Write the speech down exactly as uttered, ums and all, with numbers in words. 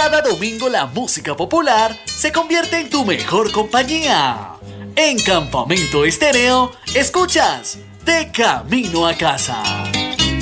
Cada domingo la música popular se convierte en tu mejor compañía. En Campamento Estéreo, escuchas De Camino a Casa.